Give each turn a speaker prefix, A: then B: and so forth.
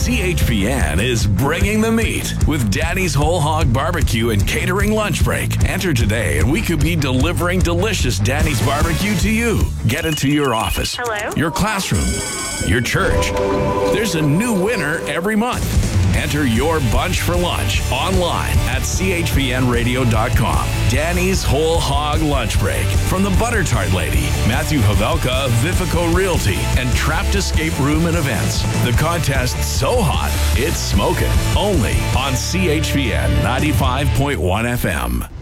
A: CHPN is bringing the meat with Danny's Whole Hog Barbecue and Catering Lunch Break. Enter today and we could be delivering delicious Danny's Barbecue to you. Get it to your office,
B: Hello?
A: your classroom, your church. There's a new winner every month. Enter your bunch for lunch online at chpnradio.com. Danny's Whole Hog Lunch Break from the Butter Tart Lady, Matthew Havelka of Vifico Realty, and Trapped Escape Room and Events. The contest so hot, it's smoking. Only on CHPN 95.1 FM.